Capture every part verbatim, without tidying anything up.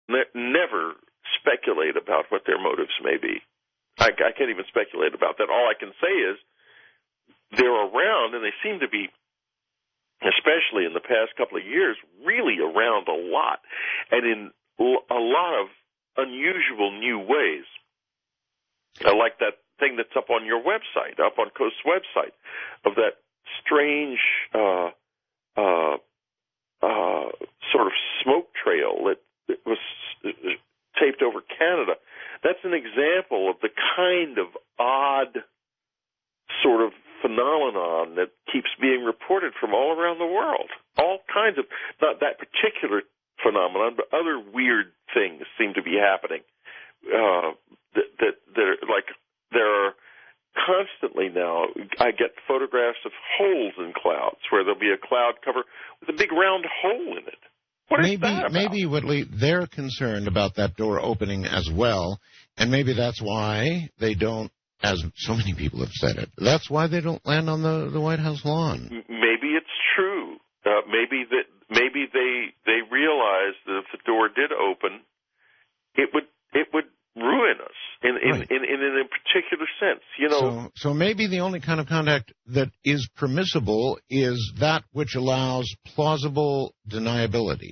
ne- never speculate about what their motives may be. I, I can't even speculate about that. All I can say is they're around, and they seem to be, especially in the past couple of years, really around a lot, and in a lot of unusual new ways. I like that thing that's up on your website, up on Coast's website, of that strange uh, uh, uh, sort of smoke trail that, that was taped over Canada. That's an example of the kind of odd sort of phenomenon that keeps being reported from all around the world. All kinds of, not that particular phenomenon, but other weird things seem to be happening. Uh, that, that, that are, like, there are constantly now, I get photographs of holes in clouds where there'll be a cloud cover with a big round hole in it. What maybe, is that about? Maybe, Whitley, they're concerned about that door opening as well, and maybe that's why they don't, as so many people have said it, that's why they don't land on the, the White House lawn. Maybe it's true. Uh, maybe that maybe they they realize that if the door did open, it would it would ruin us in in, right. in, in, in a particular sense. You know. So, so maybe the only kind of contact that is permissible is that which allows plausible deniability.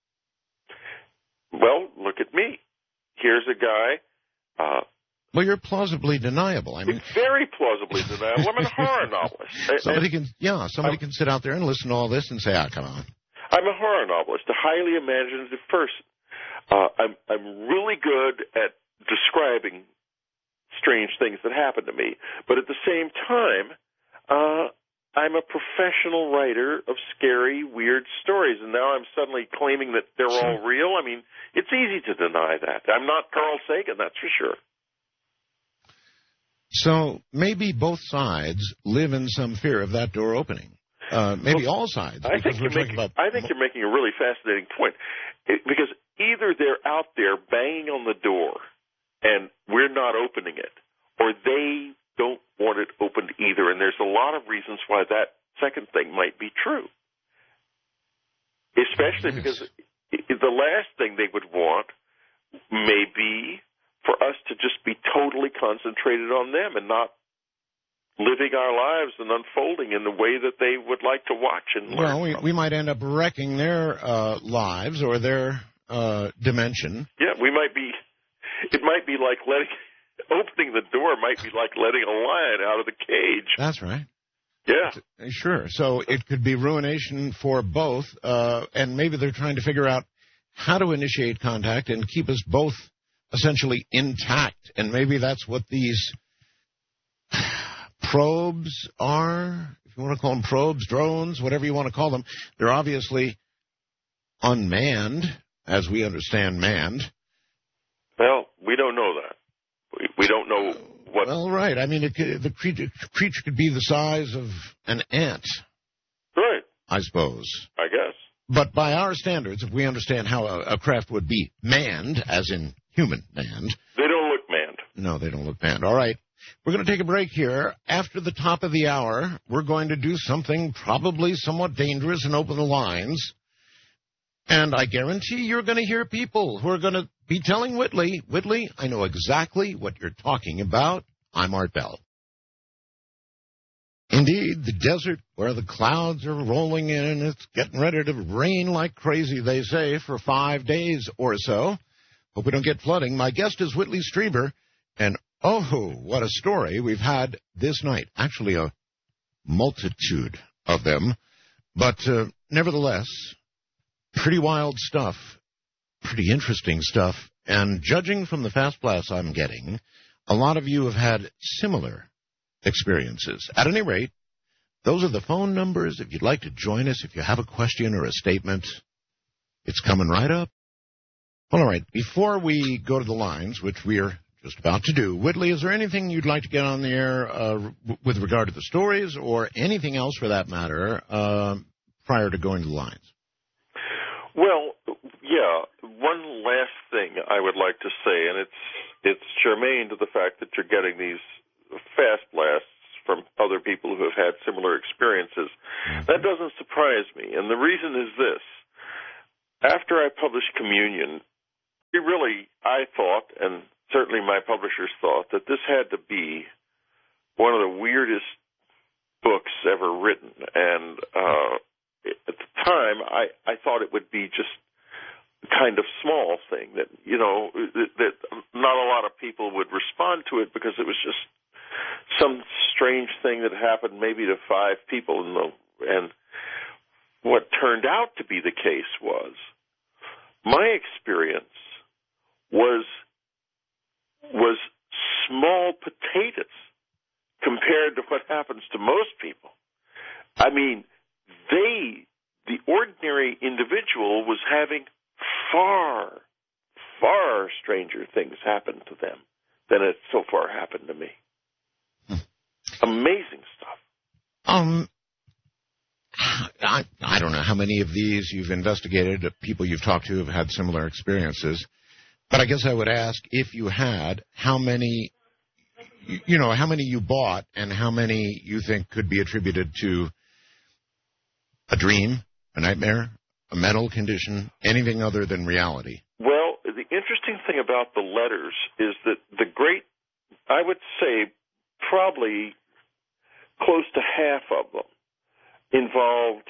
Well, look at me. Here's a guy. Uh, Well, you're plausibly deniable. I mean, very plausibly deniable. I'm a horror novelist. Somebody can, yeah, somebody I'm, can sit out there and listen to all this and say, "Ah, come on." I'm a horror novelist, a highly imaginative person. Uh, I'm I'm really good at describing strange things that happen to me, but at the same time, uh, I'm a professional writer of scary, weird stories, and now I'm suddenly claiming that they're sure. all real. I mean, it's easy to deny that. I'm not Carl Sagan, that's for sure. So maybe both sides live in some fear of that door opening. Uh, maybe well, all sides. I think, you're making, about, I think you're making a really fascinating point. It, because either they're out there banging on the door and we're not opening it, or they don't want it opened either. And there's a lot of reasons why that second thing might be true. Especially yes. because the last thing they would want may be for us to just be totally concentrated on them and not living our lives and unfolding in the way that they would like to watch and learn. Well, we, we might end up wrecking their uh, lives or their uh, dimension. Yeah, we might be, it might be like letting, opening the door might be like letting a lion out of the cage. That's right. Yeah. Sure. So it could be ruination for both, uh, and maybe they're trying to figure out how to initiate contact and keep us both essentially intact, and maybe that's what these probes are, if you want to call them probes, drones, whatever you want to call them. They're obviously unmanned, as we understand manned. Well, we don't know that. We, we don't know what... Well, right. I mean, it could, the creature, creature could be the size of an ant. Right. I suppose. I guess. But by our standards, if we understand how a, a craft would be manned, as in human manned. They don't look manned. No, they don't look manned. All right. We're going to take a break here. After the top of the hour, we're going to do something probably somewhat dangerous and open the lines. And I guarantee you're going to hear people who are going to be telling Whitley, Whitley, I know exactly what you're talking about. I'm Art Bell. Indeed, the desert where the clouds are rolling in and it's getting ready to rain like crazy, they say, for five days or so. Hope we don't get flooding. My guest is Whitley Strieber, and oh, what a story we've had this night. Actually, a multitude of them, but uh, nevertheless, pretty wild stuff, pretty interesting stuff, and judging from the fast blasts I'm getting, a lot of you have had similar experiences. At any rate, those are the phone numbers if you'd like to join us, if you have a question or a statement. It's coming right up. All right, before we go to the lines, which we are just about to do, Whitley, is there anything you'd like to get on the air uh, with regard to the stories or anything else for that matter uh, prior to going to the lines? Well, yeah, one last thing I would like to say, and it's it's germane to the fact that you're getting these fast blasts from other people who have had similar experiences. Mm-hmm. That doesn't surprise me, and the reason is this. After I published Communion, I thought, and certainly my publishers thought, that this had to be one of the weirdest books ever written. And uh, at the time, I, I thought it would be just a kind of small thing that, you know, that, that not a lot of people would respond to it because it was just some strange thing that happened maybe to five people. In the, and what turned out to be the case was my experience was was small potatoes compared to what happens to most people. I mean, they, the ordinary individual, was having far, far stranger things happen to them than it so far happened to me. Hmm. Amazing stuff. Um, I, I don't know how many of these you've investigated, people you've talked to have had similar experiences, but I guess I would ask, if you had, how many, you know, how many you bought and how many you think could be attributed to a dream, a nightmare, a mental condition, anything other than reality? Well, the interesting thing about the letters is that the great, I would say probably close to half of them involved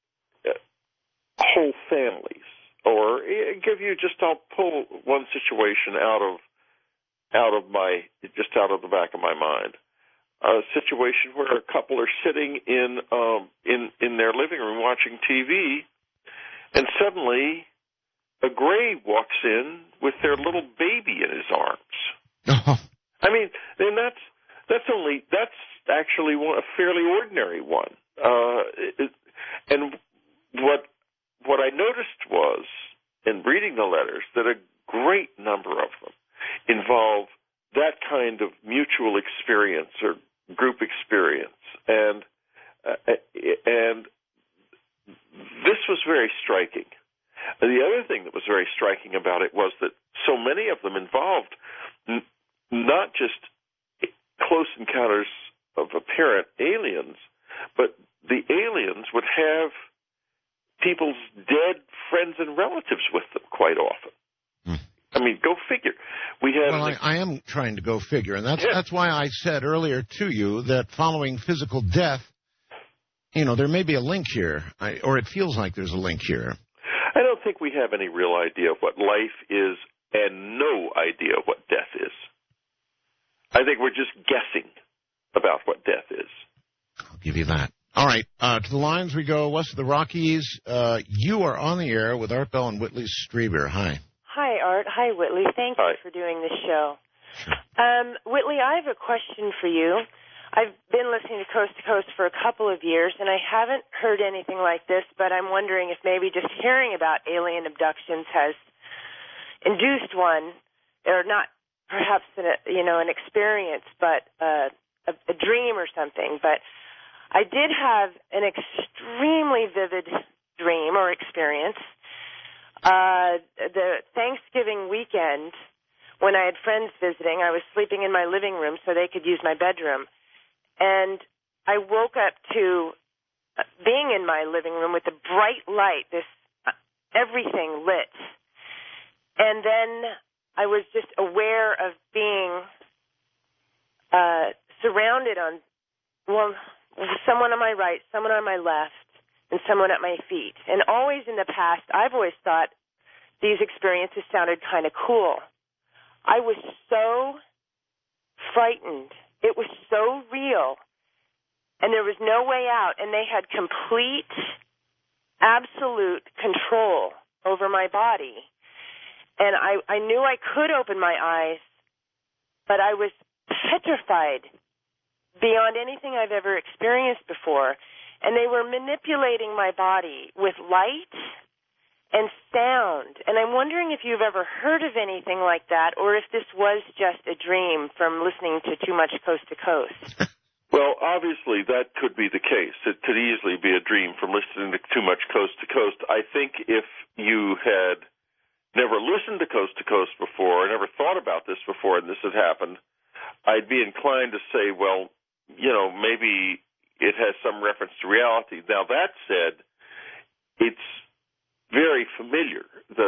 whole families. Or give you just, I'll pull one situation out of out of my, just out of the back of my mind. A situation where a couple are sitting in um, in in their living room watching T V, and suddenly a gray walks in with their little baby in his arms. Oh. I mean, and that's that's only that's actually one, a fairly ordinary one. Uh, it, and what what I noticed was, in reading the letters, that a great number of them involve that kind of mutual experience or group experience, and uh, and this was very striking. And the other thing that was very striking about it was that so many of them involved n- not just close encounters of apparent aliens, but the aliens would have people's dead friends and relatives with them quite often. Hmm. I mean, go figure. We had. Well, I, I am trying to go figure, and that's yeah. that's why I said earlier to you that following physical death, you know, there may be a link here, I, or it feels like there's a link here. I don't think we have any real idea of what life is, and no idea of what death is. I think we're just guessing about what death is. I'll give you that. All right, uh, to the lines we go, west of the Rockies. Uh, you are on the air with Art Bell and Whitley Strieber. Hi. Hi, Art. Hi, Whitley. Thank Hi. you for doing this show. Um, Whitley, I have a question for you. I've been listening to Coast to Coast for a couple of years, and I haven't heard anything like this, but I'm wondering if maybe just hearing about alien abductions has induced one, or not perhaps an, you know, an experience, but uh, a, a dream or something. But I did have an extremely vivid dream or experience. Uh, the Thanksgiving weekend, when I had friends visiting, I was sleeping in my living room so they could use my bedroom. And I woke up to being in my living room with a bright light, this everything lit. And then I was just aware of being uh, surrounded on, well, someone on my right, someone on my left, and someone at my feet. And always in the past, I've always thought these experiences sounded kind of cool. I was so frightened. It was so real. And there was no way out. And they had complete, absolute control over my body. And I, I knew I could open my eyes, but I was petrified beyond anything I've ever experienced before. And they were manipulating my body with light and sound. And I'm wondering if you've ever heard of anything like that, or if this was just a dream from listening to too much Coast to Coast. Well, obviously, that could be the case. It could easily be a dream from listening to too much Coast to Coast. I think if you had never listened to Coast to Coast before, or never thought about this before, and this had happened, I'd be inclined to say, well, you know, maybe it has some reference to reality. Now, that said, it's very familiar. The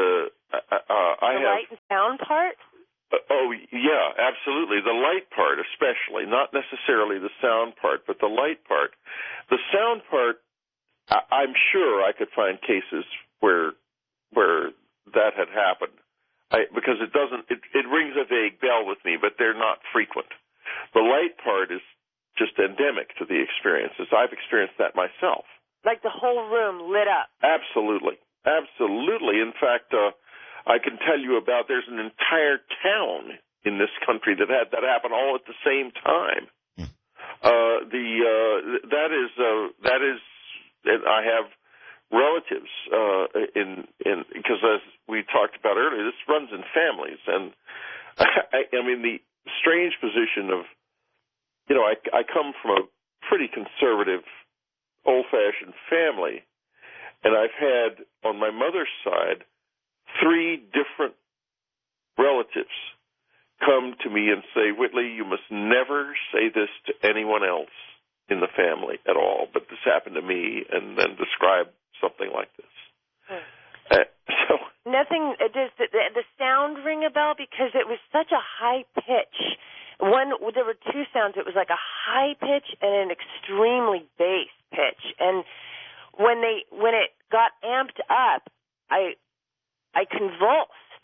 uh, uh, I the have light and sound part. Uh, oh, yeah, absolutely. The light part especially, not necessarily the sound part, but the light part. The sound part, I- I'm sure I could find cases where where that had happened, I, because it doesn't, it, it rings a vague bell with me, but they're not frequent. The light part is just endemic to the experiences. I've experienced that myself. Like the whole room lit up. Absolutely. Absolutely. In fact, uh, I can tell you about, there's an entire town in this country that had that happen all at the same time. Hmm. Uh, the uh, that is uh, that is, and I have relatives uh, in in because as we talked about earlier, this runs in families, and I, I'm in the strange position of, you know, I, I come from a pretty conservative, old-fashioned family, and I've had on my mother's side three different relatives come to me and say, Whitley, you must never say this to anyone else in the family at all, but this happened to me, and then describe something like this. Hmm. Uh, so nothing. Does the, the sound ring a bell? Because it was such a high pitch. One, there were two sounds. It was like a high pitch and an extremely bass pitch. And when they when it got amped up, I. I convulsed,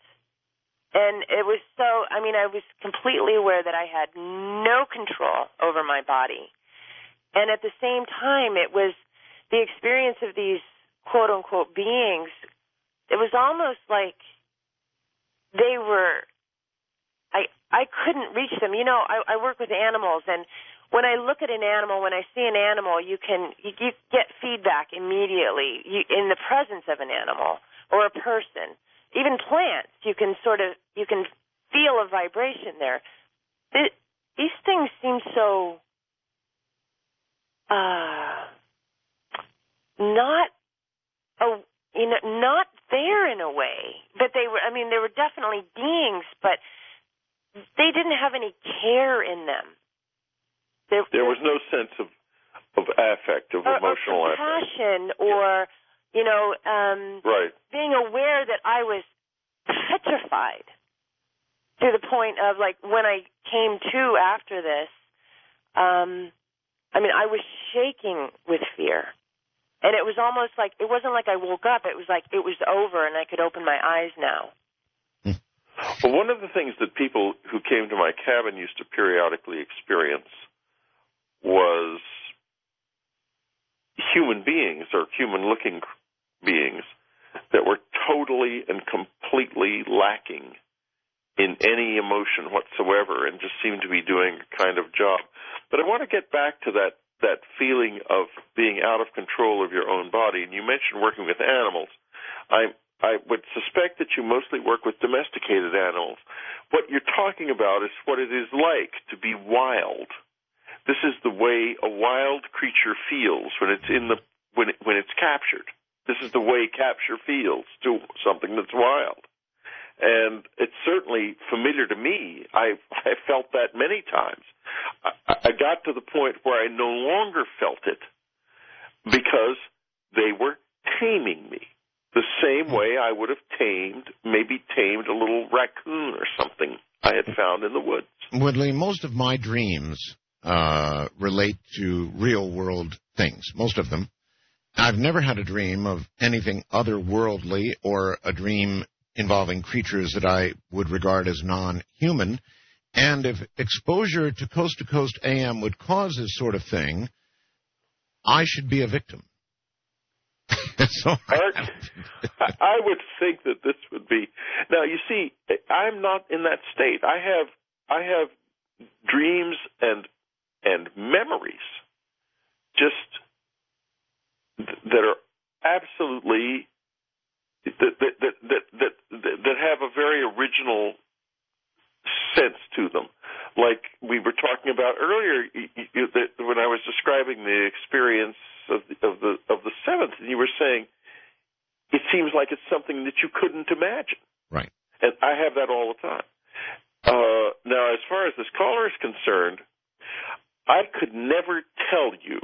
and it was so, I mean, I was completely aware that I had no control over my body. And at the same time, it was the experience of these quote-unquote beings. It was almost like they were, I I couldn't reach them. You know, I, I work with animals, and when I look at an animal, when I see an animal, you can you, you get feedback immediately you, in the presence of an animal or a person. Even plants, you can sort of, you can feel a vibration there. It, these things seem so uh, not, a, you know, not there in a way. But they were, I mean, they were definitely beings, but they didn't have any care in them. There, there was no sense of, of affect, of or, emotional or compassion, affect. or... You know, um, right. being aware that I was petrified to the point of, like, when I came to after this, um, I mean, I was shaking with fear. And it was almost like, it wasn't like I woke up. It was like it was over and I could open my eyes now. Well, one of the things that people who came to my cabin used to periodically experience was human beings or human-looking beings that were totally and completely lacking in any emotion whatsoever and just seemed to be doing a kind of job. But I want to get back to that, that feeling of being out of control of your own body. And you mentioned working with animals. I, I would suspect that you mostly work with domesticated animals. What you're talking about is what it is like to be wild. This is the way a wild creature feels when it's in the when it, when it's captured. This is the way capture feels to something that's wild. And it's certainly familiar to me. I I felt that many times. I, I got to the point where I no longer felt it because they were taming me the same way I would have tamed, maybe tamed a little raccoon or something I had found in the woods. Woodley, most of my dreams uh, relate to real-world things, most of them. I've never had a dream of anything otherworldly or a dream involving creatures that I would regard as non-human. And if exposure to Coast to Coast A M would cause this sort of thing, I should be a victim. So Art, I would think that this would be. Now, you see, I'm not in that state. I have I have dreams and and memories just that are absolutely that that that that that, that have a very original sense to them. Like we were talking about earlier, you, you, that when I was describing the experience of the, of the of the seventh, and you were saying it seems like it's something that you couldn't imagine. Right. And I have that all the time. Uh, now, as far as this caller is concerned, I could never tell you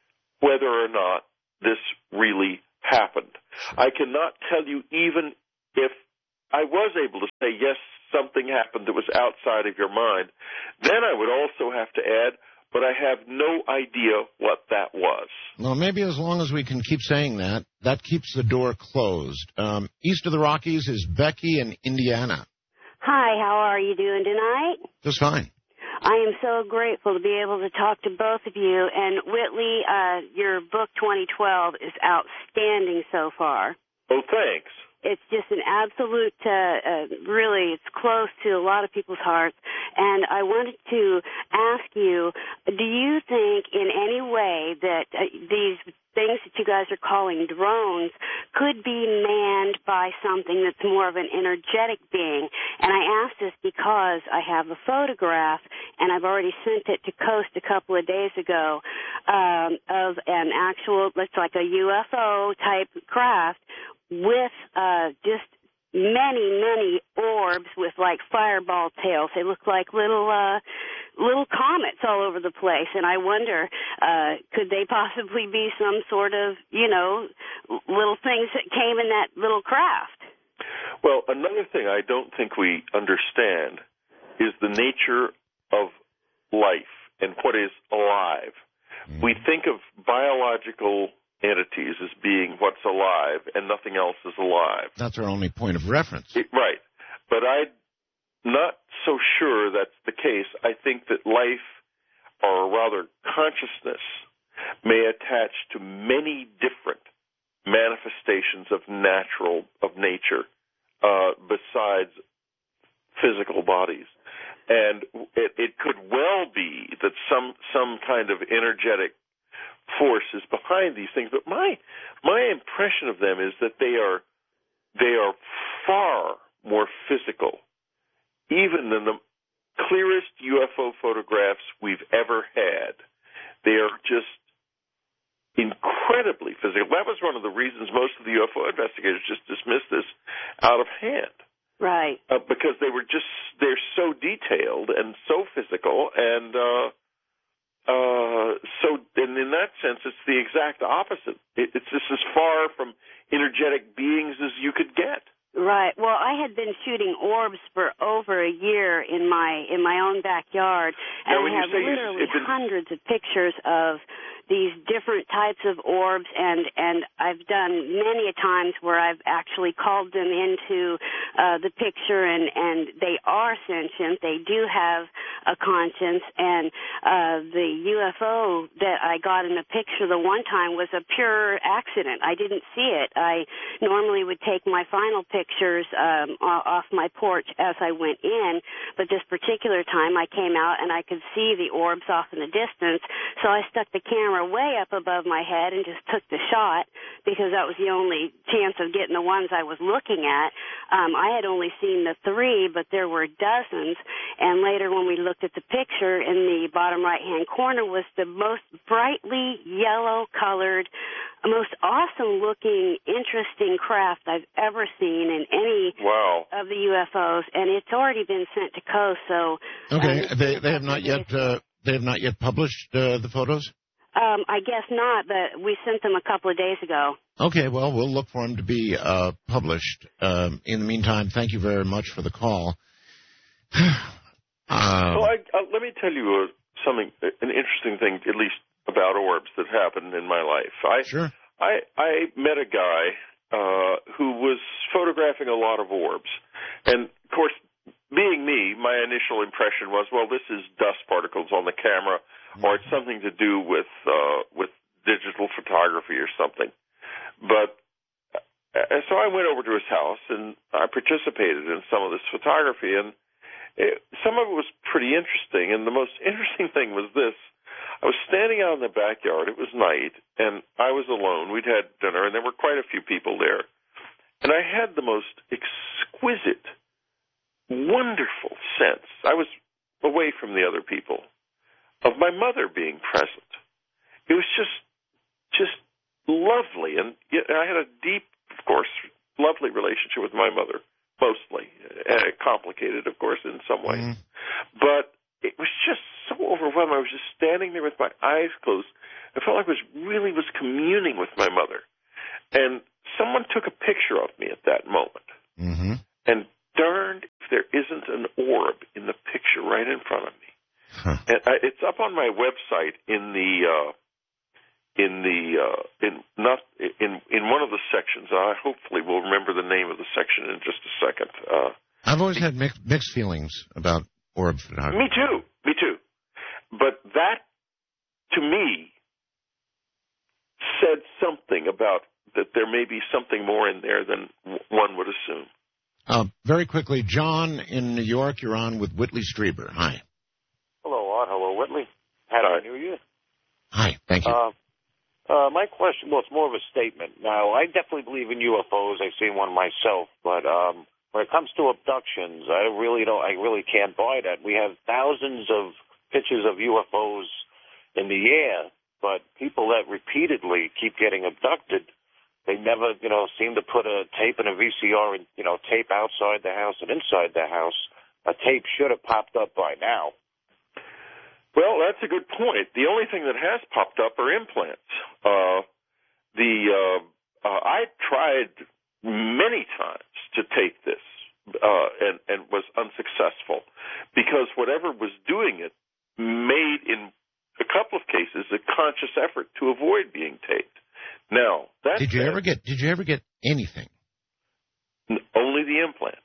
whether or not this really happened. I cannot tell you even if I was able to say, yes, something happened that was outside of your mind, then I would also have to add, but I have no idea what that was. Well, maybe as long as we can keep saying that, that keeps the door closed. Um, east of the Rockies is Becky in Indiana. Hi, how are you doing tonight? Just fine. I am so grateful to be able to talk to both of you. And Whitley, uh, your book twenty twelve is outstanding so far. Oh, thanks. It's just an absolute, uh, uh, really, it's close to a lot of people's hearts. And I wanted to ask you, do you think in any way that uh, these things that you guys are calling drones could be manned by something that's more of an energetic being? And I ask this because I have a photograph, and I've already sent it to Coast a couple of days ago, um, of an actual, looks like a U F O-type craft with uh, just many, many orbs with, like, fireball tails. They look like little uh, little comets all over the place. And I wonder, uh, could they possibly be some sort of, you know, little things that came in that little craft? Well, another thing I don't think we understand is the nature of life and what is alive. Mm-hmm. We think of biological entities as being what's alive, and nothing else is alive. That's our only point of reference. It, right. But I'm not so sure that's the case. I think that life, or rather consciousness, may attach to many different manifestations of natural, of nature, uh, besides physical bodies. And it, it could well be that some some kind of energetic force is behind these things, but my my impression of them is that they are they are far more physical, even than the clearest U F O photographs we've ever had. They are just incredibly physical. That was one of the reasons most of the U F O investigators just dismissed this out of hand. Right. Uh, because they were just, they're so detailed and so physical, and uh, uh, so, and in that sense, it's the exact opposite. It, it's just as far from energetic beings as you could get. Right. Well, I had been shooting orbs for over a year in my in my own backyard, and now, I have literally been... hundreds of pictures of these different types of orbs, and and I've done many a times where I've actually called them into uh, the picture, and and they are sentient. They do have a conscience, and uh, the U F O that I got in the picture the one time was a pure accident. I didn't see it. I normally would take my final pictures um, off my porch as I went in, but this particular time I came out and I could see the orbs off in the distance, so I stuck the camera way up above my head and just took the shot because that was the only chance of getting the ones I was looking at. Um, I had only seen the three, but there were dozens, and later when we looked at the picture, in the bottom right-hand corner was the most brightly yellow-colored, most awesome-looking, interesting craft I've ever seen in any wow. of the U F Os, and it's already been sent to Coast. So okay, um, they they have not yet uh, they have not yet published uh, the photos. Um, I guess not, but we sent them a couple of days ago. Okay, well, we'll look for them to be uh, published. Um, in the meantime, thank you very much for the call. uh, well, I, uh, let me tell you uh, something, an interesting thing, at least about orbs that happened in my life. I, sure. I, I met a guy uh, who was photographing a lot of orbs. And, of course, being me, my initial impression was, well, this is dust particles on the camera, or it's something to do with uh, with digital photography or something. But uh, so I went over to his house, and I participated in some of this photography, and it, some of it was pretty interesting. And the most interesting thing was this. I was standing out in the backyard. It was night, and I was alone. We'd had dinner, and there were quite a few people there. And I had the most exquisite, wonderful sense. I was away from the other people, of my mother being present. It was just just lovely. And I had a deep, of course, lovely relationship with my mother, mostly. Uh, complicated, of course, in some ways. Mm. But it was just so overwhelming. I was just standing there with my eyes closed. I felt like I was really was communing with my mother. And someone took a picture of me at that moment. Mm-hmm. And darned if there isn't an orb in the picture right in front of me. Huh. And I, it's up on my website in the uh, in the uh, in not in in one of the sections. I hopefully will remember the name of the section in just a second. Uh, I've always had mixed, mixed feelings about orb photography. me too, me too. But that, to me, said something about that there may be something more in there than one would assume. Uh, very quickly, John in New York, you're on with Whitley Strieber. Hi. Hello, Art. Hello, Whitley. Happy New Year. Hi, thank you. Uh, uh, my question, well, it's more of a statement. Now, I definitely believe in U F Os. I've seen one myself. But um, when it comes to abductions, I really don't, I really can't buy that. We have thousands of pictures of U F Os in the air, but people that repeatedly keep getting abducted, they never, you know, seem to put a tape and a V C R and, you know, tape outside the house and inside the house. A tape should have popped up by now. Well, that's a good point. The only thing that has popped up are implants. Uh, the uh, uh, I tried many times to tape this uh, and, and was unsuccessful because whatever was doing it made, in a couple of cases, a conscious effort to avoid being taped. Now, that did you said, ever get? Did you ever get anything? Only the implant.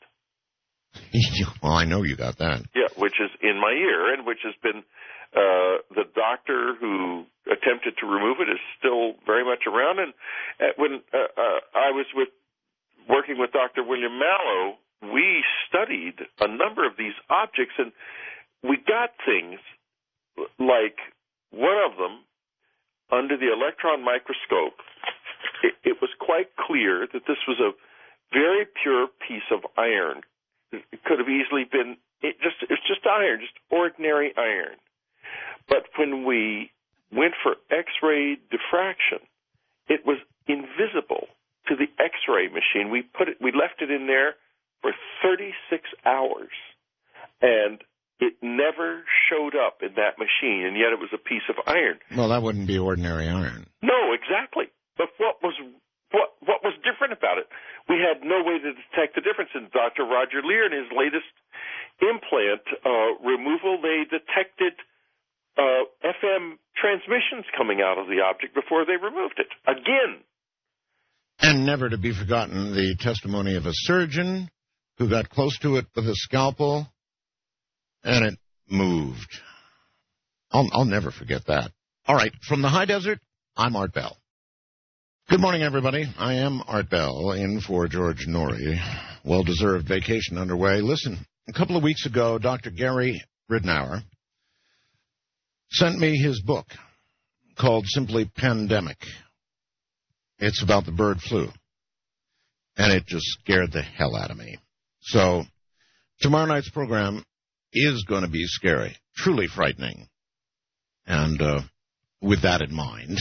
Well, I know you got that. Yeah, which is in my ear, and which has been uh, the doctor who attempted to remove it is still very much around. And uh, when uh, uh, I was with working with Doctor William Mallow, we studied a number of these objects, and we got things like one of them under the electron microscope. It, it was quite clear that this was a very pure piece of iron. It could have easily been it just it's just iron, just ordinary iron. But when we went for X-ray diffraction, it was invisible to the X-ray machine. We put it we left it in there for thirty-six hours, and it never showed up in that machine, and yet it was a piece of iron. Well, that wouldn't be ordinary iron. No, exactly. But what was what what was different about it? We had no way to detect the difference. In Doctor Roger Lear, in his latest implant uh, removal, they detected uh, F M transmissions coming out of the object before they removed it. Again. And never to be forgotten, the testimony of a surgeon who got close to it with a scalpel, and it moved. I'll, I'll never forget that. All right, from the high desert, I'm Art Bell. Good morning, everybody. I am Art Bell, in for George Norrie. Well-deserved vacation underway. Listen, a couple of weeks ago, Doctor Gary Ridenour sent me his book called simply Pandemic. It's about the bird flu, and it just scared the hell out of me. So tomorrow night's program is going to be scary, truly frightening. And uh, with that in mind,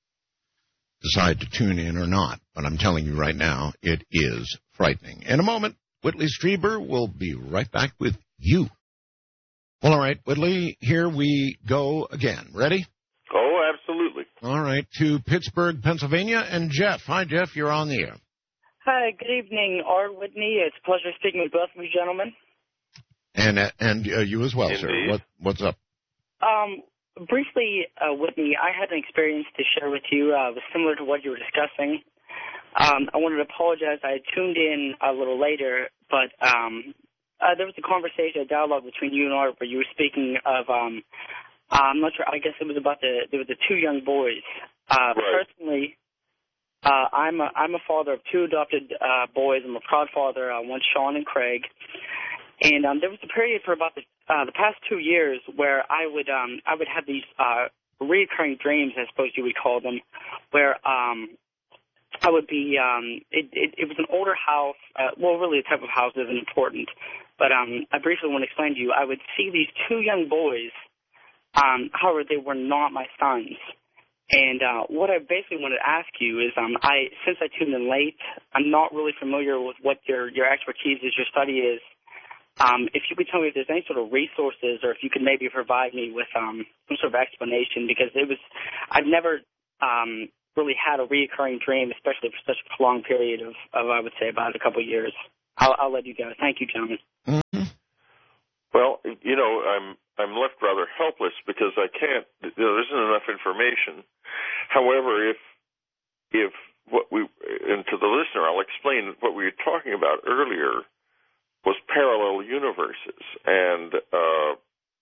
decide to tune in or not. But I'm telling you right now, it is frightening. In a moment, Whitley Strieber will be right back with you. Well, all right, Whitley, here we go again. Ready? Oh, absolutely. All right, to Pittsburgh, Pennsylvania, and Jeff. Hi, Jeff, you're on the air. Hi, good evening, Art, Whitney. It's a pleasure speaking with both of you gentlemen. And uh, and uh, you as well, Indeed. sir. What What's up? Um, briefly, uh, Whitney, I had an experience to share with you. Uh, it was similar to what you were discussing. Um, I wanted to apologize. I had tuned in a little later, but um, uh, there was a conversation, a dialogue between you and Art where you were speaking of, um, I'm not sure, I guess it was about the, there were the two young boys. Uh, right. Personally, uh, I'm, a, I'm a father of two adopted uh, boys. I'm a proud father, uh, one Sean and Craig. And um, there was a period for about the, uh, the past two years where I would um, I would have these uh, recurring dreams, I suppose you would call them, where um, I would be. Um, it, it, it was an older house. Uh, well, really, the type of house isn't important, but um, I briefly want to explain to you. I would see these two young boys. Um, however, they were not my sons. And uh, what I basically wanted to ask you is, um, I since I tuned in late, I'm not really familiar with what your your expertise is, your study is. Um, if you could tell me if there's any sort of resources, or if you could maybe provide me with um, some sort of explanation, because it was, I've never um, really had a reoccurring dream, especially for such a prolonged period of, of, I would say, about a couple of years. I'll, I'll let you go. Thank you, gentlemen. Mm-hmm. Well, you know, I'm I'm left rather helpless because I can't. You know, there isn't enough information. However, if if what we and to the listener, I'll explain what we were talking about earlier was parallel universes, and uh,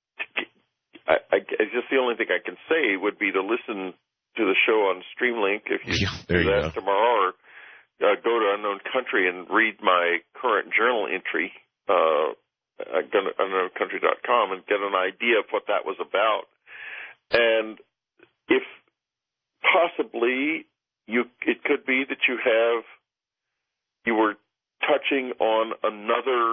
I, I, I guess the only thing I can say would be to listen to the show on Streamlink if you yeah, there do you that go. tomorrow, or uh, go to Unknown Country and read my current journal entry. Uh, at unknown country dot com and get an idea of what that was about. And if possibly you, it could be that you have, you were touching on another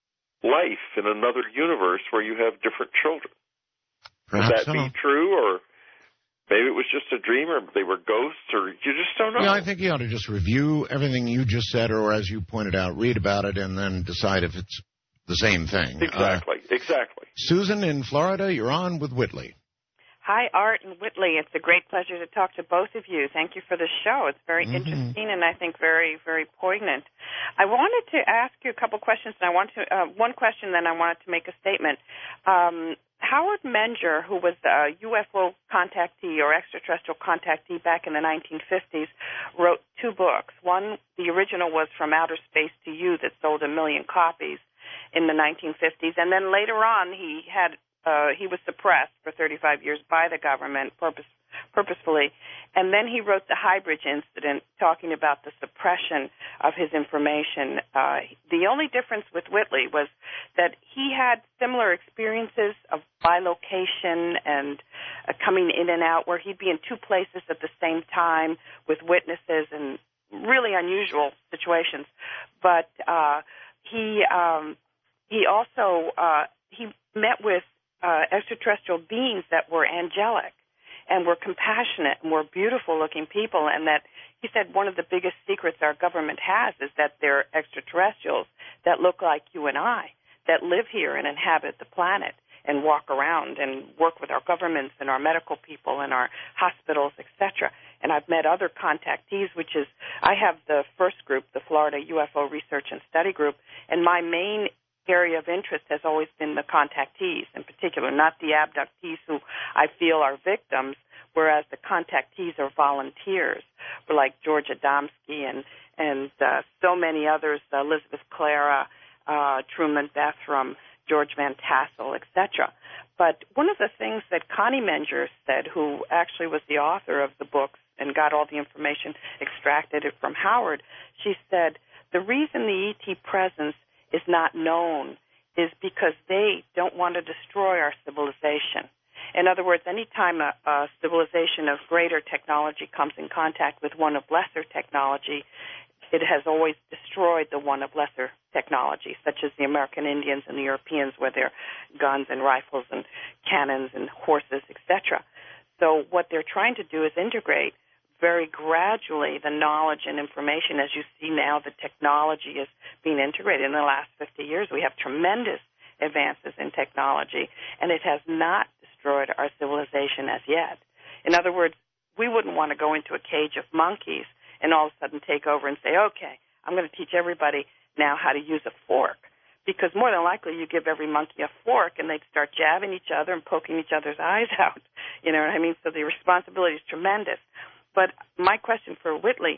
life in another universe where you have different children. Perhaps Would that so. be true, or maybe it was just a dream, or they were ghosts, or you just don't know? Yeah, I think you ought to just review everything you just said, or as you pointed out, read about it, and then decide if it's the same thing. Exactly, uh, exactly. Susan in Florida, you're on with Whitley. Hi, Art and Whitley. It's a great pleasure to talk to both of you. Thank you for the show. It's very mm-hmm. interesting and I think very, very poignant. I wanted to ask you a couple questions, and I want to uh, one question, then I wanted to make a statement. Um, Howard Menger, who was a U F O contactee or extraterrestrial contactee back in the nineteen fifties, wrote two books. One, the original, was From Outer Space to You, that sold a million copies in the nineteen fifties, and then later on he had uh, he was suppressed for thirty-five years by the government purpose, purposefully, and then he wrote The Highbridge Incident, talking about the suppression of his information. Uh, the only difference with Whitley was that he had similar experiences of bilocation and uh, coming in and out, where he'd be in two places at the same time with witnesses and really unusual situations. But uh, he um, he also uh, he met with uh, extraterrestrial beings that were angelic and were compassionate and were beautiful-looking people, and that he said one of the biggest secrets our government has is that they're extraterrestrials that look like you and I, that live here and inhabit the planet and walk around and work with our governments and our medical people and our hospitals, et cetera. And I've met other contactees, which is, I have the first group, the Florida U F O Research and Study Group, and my main area of interest has always been the contactees in particular, not the abductees who I feel are victims, whereas the contactees are volunteers, like George Adamski and, and uh, so many others, uh, Elizabeth Clara, uh, Truman Bethram, George Van Tassel, et cetera. But one of the things that Connie Menger said, who actually was the author of the books and got all the information extracted from Howard, she said, the reason the E T presence is not known is because they don't want to destroy our civilization. In other words, any time a, a civilization of greater technology comes in contact with one of lesser technology, it has always destroyed the one of lesser technology, such as the American Indians and the Europeans with their guns and rifles and cannons and horses, et cetera. So what they're trying to do is integrate very gradually the knowledge and information. As you see now, the technology is being integrated. In the last fifty years, we have tremendous advances in technology, and it has not destroyed our civilization as yet. In other words, we wouldn't want to go into a cage of monkeys and all of a sudden take over and say, okay, I'm going to teach everybody now how to use a fork. Because more than likely you give every monkey a fork and they'd start jabbing each other and poking each other's eyes out. You know what I mean? So the responsibility is tremendous. But my question for Whitley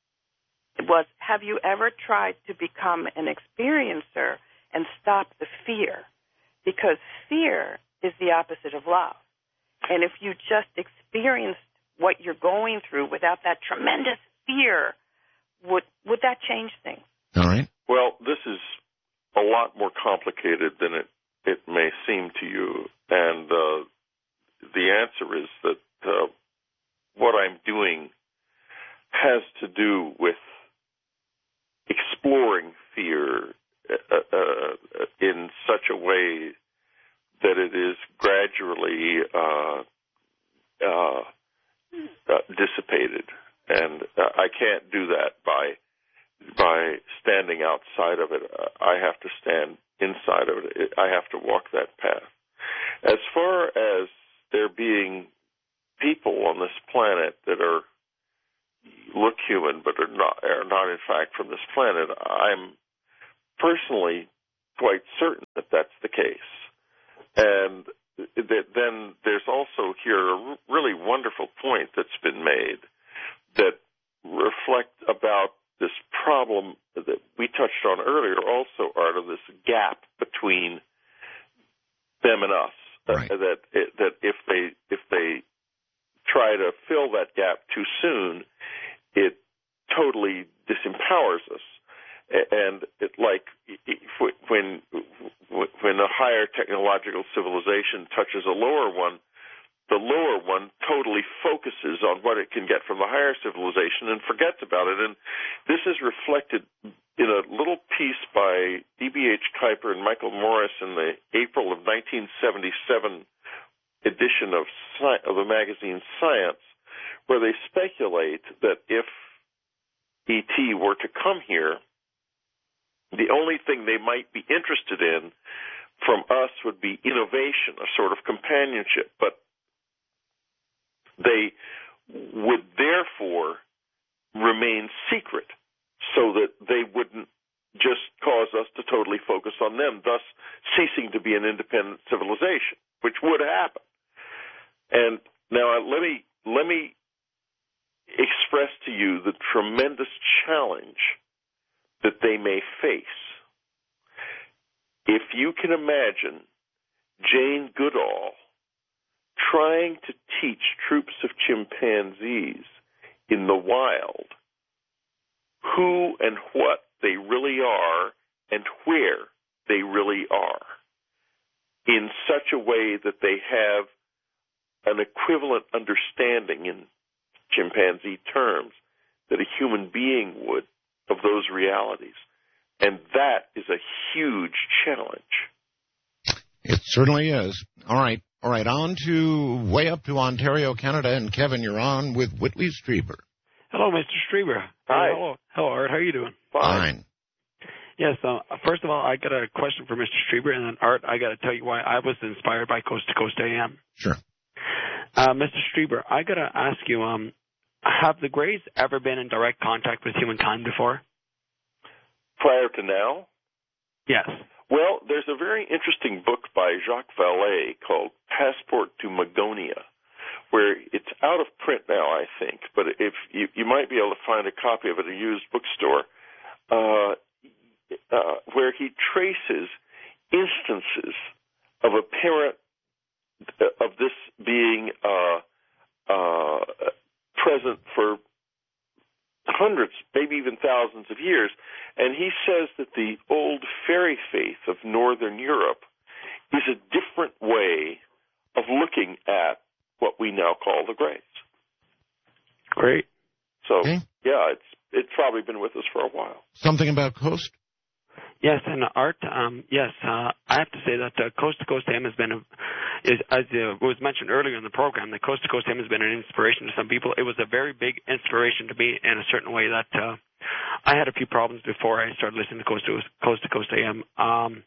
was, have you ever tried to become an experiencer and stop the fear? Because fear is the opposite of love. And if you just experienced what you're going through without that tremendous fear, would would that change things? All right. Well, this is a lot more complicated than it, it may seem to you. And uh, the answer is that uh, what I'm doing has to do with exploring fear uh, uh, in such a way that it is gradually uh, uh, uh, dissipated. And uh, I can't do that by by standing outside of it. I have to stand inside of it. I have to walk that path. As far as there being people on this planet that are look human but are not are not in fact from this planet, I'm personally quite certain that that's the case. And that then there's also here a really wonderful point that's been made that reflect about this problem that we touched on earlier also, Art, of this gap between them and us. Right. Uh, that that if they if they try to fill that gap too soon, it totally disempowers us. And it, like when when a higher technological civilization touches a lower one, the lower one totally focuses on what it can get from the higher civilization and forgets about it. And this is reflected in a little piece by D B H Kuyper and Michael Morris in the April of nineteen seventy-seven edition of, Sci- of the magazine Science, where they speculate that if E T were to come here, the only thing they might be interested in from us would be innovation, a sort of companionship. But they would therefore remain secret so that they wouldn't just cause us to totally focus on them, thus ceasing to be an independent civilization, which would happen. And now let me let me express to you the tremendous challenge that they may face. If you can imagine Jane Goodall trying to teach troops of chimpanzees in the wild who and what they really are and where they really are in such a way that they have an equivalent understanding in chimpanzee terms that a human being would of those realities. And that is a huge challenge. It certainly is. All right. All right. On to way up to Ontario, Canada. And Kevin, you're on with Whitley Strieber. Hello, Mister Strieber. Hi. Hello, hello, Art. How are you doing? Fine. Yes. Uh, first of all, I got a question for Mister Strieber, and then Art, I got to tell you why I was inspired by Coast to Coast A M. Sure. Uh, Mister Strieber, I got to ask you, um, have the Greys ever been in direct contact with humankind before? Prior to now? Yes. Well, there's a very interesting book by Jacques Vallée called Passport to Magonia, where it's out of print now, I think, but if you, you might be able to find a copy of it at a used bookstore, uh, uh, where he traces instances of apparent of this being uh, uh, present for hundreds, maybe even thousands of years. And he says that the old fairy faith of Northern Europe is a different way of looking at what we now call the Greys. Great. So, Okay. yeah, it's it's probably been with us for a while. Something about Coast? Yes, and Art, um, yes, uh, I have to say that uh, Coast to Coast A M has been, a, is, as uh, was mentioned earlier in the program, that Coast to Coast A M has been an inspiration to some people. It was a very big inspiration to me in a certain way that uh, I had a few problems before I started listening to Coast to Coast, to Coast A M. Um,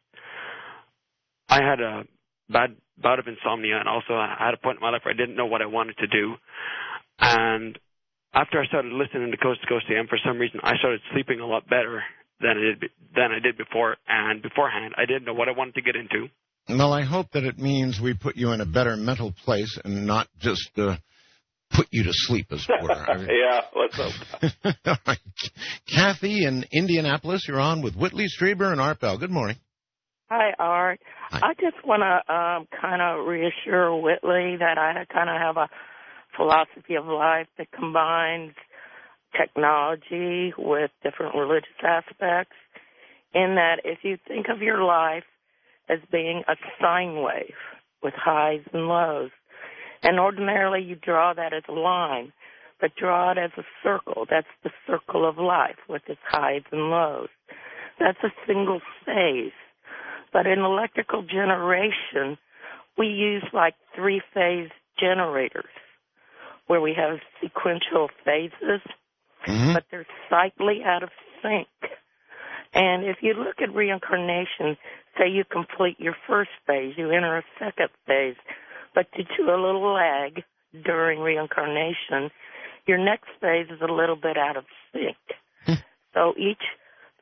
I had a bad bout of insomnia, and also I had a point in my life where I didn't know what I wanted to do. And after I started listening to Coast to Coast A M, for some reason, I started sleeping a lot better than I did than I did before. And beforehand, I didn't know what I wanted to get into. Well, I hope that it means we put you in a better mental place and not just uh, put you to sleep, as it were. Yeah, let's hope. All right. Kathy in Indianapolis, you're on with Whitley Strieber and Art Bell. Good morning. Hi, Art. Hi. I just want to um, kind of reassure Whitley that I kind of have a philosophy of life that combines technology with different religious aspects, in that if you think of your life as being a sine wave with highs and lows, and ordinarily you draw that as a line, but draw it as a circle. That's the circle of life with its highs and lows. That's a single phase. But in electrical generation, we use like three-phase generators where we have sequential phases, mm-hmm. but they're slightly out of sync. And if you look at reincarnation, say you complete your first phase, you enter a second phase, but due to a little lag during reincarnation, your next phase is a little bit out of sync. So each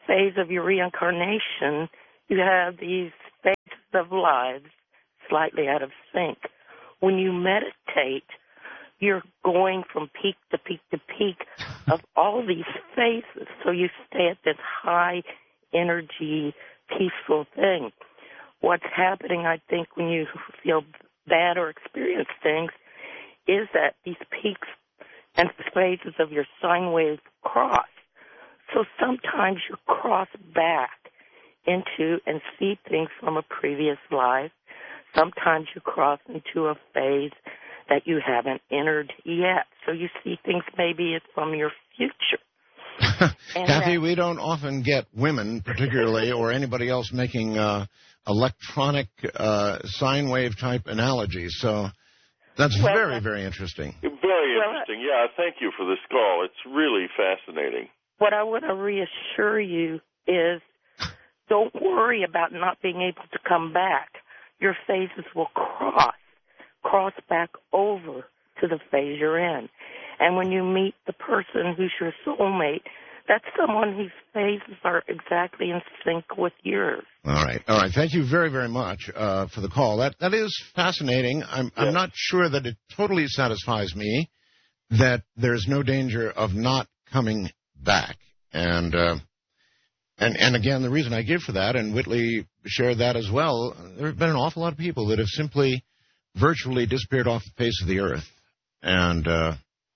phase of your reincarnation, you have these phases of lives slightly out of sync. When you meditate, you're going from peak to peak to peak of all these phases, so you stay at this high energy, peaceful thing. What's happening, I think, when you feel bad or experience things is that these peaks and phases of your sine wave cross. So sometimes you cross back into and see things from a previous life. Sometimes you cross into a phase that you haven't entered yet. So you see things maybe it's from your future. Kathy, that, we don't often get women, particularly, or anybody else making uh, electronic uh, sine wave type analogies. So that's well, very, very interesting. Very well, interesting. Yeah, thank you for this call. It's really fascinating. What I want to reassure you is don't worry about not being able to come back. Your phases will cross, cross back over to the phase you're in. And when you meet the person who's your soulmate, that's someone whose phases are exactly in sync with yours. All right. All right. Thank you very, very much uh, for the call. That That is fascinating. I'm, yes. I'm not sure that it totally satisfies me that there's no danger of not coming back. And, uh, and, and again, the reason I give for that, and Whitley shared that as well, there have been an awful lot of people that have simply virtually disappeared off the face of the earth. And, uh,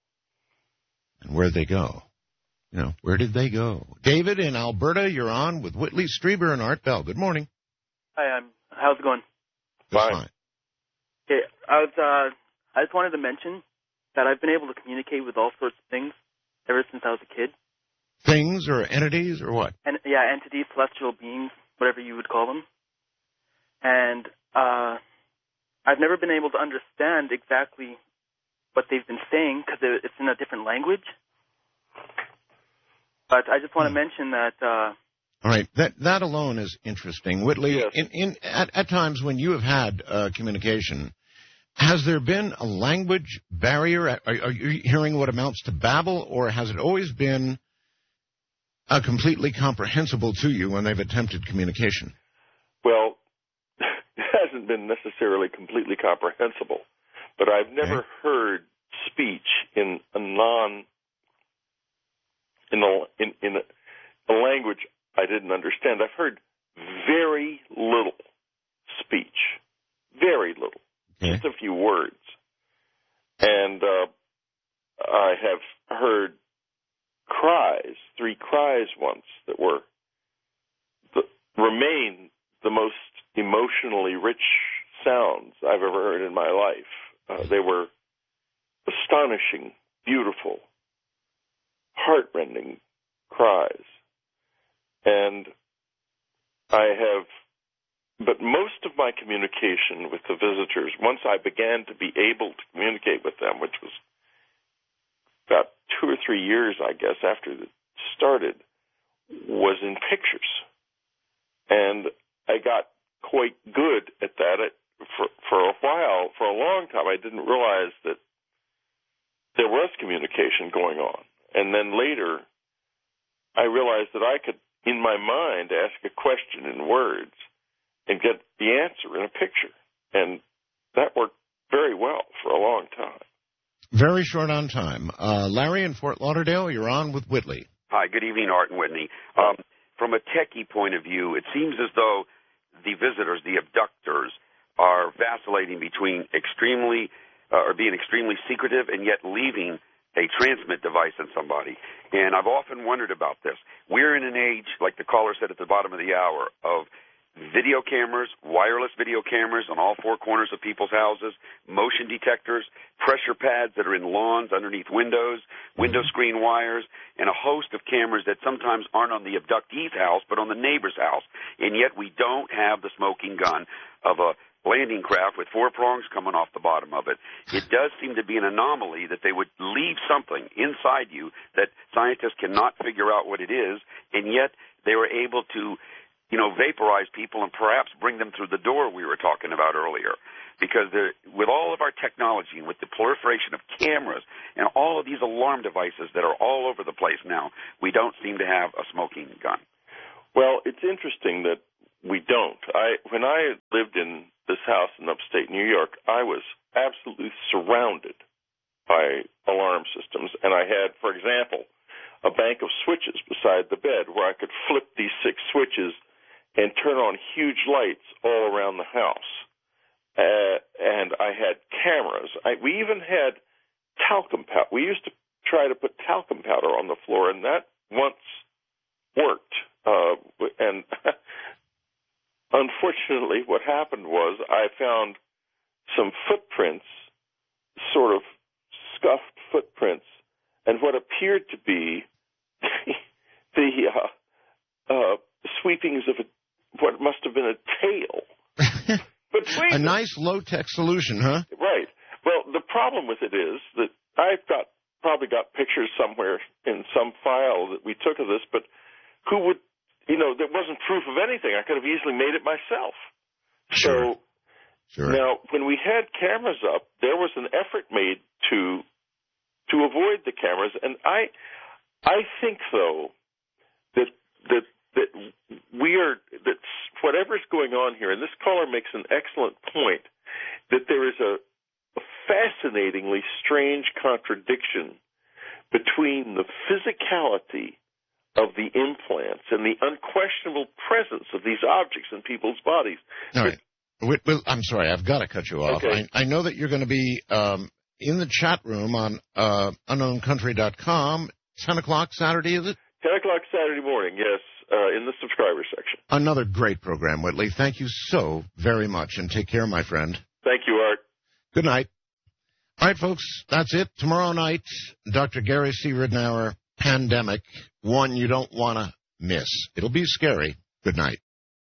and where'd they go? You know, where did they go? David in Alberta, you're on with Whitley Strieber and Art Bell. Good morning. Hi, I'm. How's it going? Fine. Fine. Okay, I was. Uh, I just wanted to mention that I've been able to communicate with all sorts of things ever since I was a kid. Things or entities or what? And yeah, entities, celestial beings, whatever you would call them. And uh, I've never been able to understand exactly what they've been saying because it's in a different language. But I just want to mention that. Uh, All right, that that alone is interesting, Whitley. Yes. In, in at, at times when you have had uh, communication, has there been a language barrier? Are, are you hearing what amounts to babble, or has it always been uh, completely comprehensible to you when they've attempted communication? Well, it hasn't been necessarily completely comprehensible, but I've never okay. heard speech in a non in a, in, in a, a language I didn't understand. I've heard very little speech, very little, okay. just a few words, and uh, I have heard cries, three cries once that were the, remain the most emotionally rich sounds I've ever heard in my life. Uh, they were astonishing, beautiful, heartrending cries. And I have, but most of my communication with the visitors, once I began to be able to communicate with them, which was about two or three years, I guess, after it started, was in pictures. And I got quite good at that. It, for, for a while, for a long time, I didn't realize that there was communication going on. And then later, I realized that I could, in my mind, ask a question in words and get the answer in a picture. And that worked very well for a long time. Very short on time. Uh, Larry in Fort Lauderdale, you're on with Whitley. Hi, good evening, Art and Whitney. Um, from a techie point of view, it seems as though the visitors, the abductors, are vacillating between extremely, uh, or being extremely secretive and yet leaving a transmit device on somebody. And I've often wondered about this. We're in an age, like the caller said at the bottom of the hour, of video cameras, wireless video cameras on all four corners of people's houses, motion detectors, pressure pads that are in lawns underneath windows, window screen wires, and a host of cameras that sometimes aren't on the abductee's house but on the neighbor's house. And yet we don't have the smoking gun of a landing craft with four prongs coming off the bottom of it. It does seem to be an anomaly that they would leave something inside you that scientists cannot figure out what it is, and yet they were able to, you know, vaporize people and perhaps bring them through the door we were talking about earlier. Because with all of our technology and with the proliferation of cameras and all of these alarm devices that are all over the place now, we don't seem to have a smoking gun. Well, it's interesting that we don't. I when I lived in this house in upstate New York, I was absolutely surrounded by alarm systems, and I had, for example, a bank of switches beside the bed where I could flip these six switches and turn on huge lights all around the house. Uh, and I had cameras. I, we even had talcum powder. We used to try to put talcum powder on the floor, and that once worked. Uh, and unfortunately, what happened was I found some footprints, sort of scuffed footprints, and what appeared to be the uh, uh, sweepings of a, what must have been a tail. A nice low-tech solution, huh? Right. Well, the problem with it is that I've got probably got pictures somewhere in some file that we took of this, but who would, you know, there wasn't proof of anything. I could have easily made it myself. Sure. So sure. Now, when we had cameras up, there was an effort made to to avoid the cameras, and I I think though that that that we are that whatever's going on here, and this caller makes an excellent point, that there is a, a fascinatingly strange contradiction between the physicality of the implants and the unquestionable presence of these objects in people's bodies. All right. Wait, well, I'm sorry, I've got to cut you off. Okay. I, I know that you're going to be um, in the chat room on uh, unknown country dot com, ten o'clock Saturday, is it? ten o'clock Saturday morning, yes, uh, in the subscriber section. Another great program, Whitley. Thank you so very much, and take care, my friend. Thank you, Art. Good night. All right, folks, that's it. Tomorrow night, Doctor Gary C. Ridnour, Pandemic, one you don't want to miss. It'll be scary. Good night.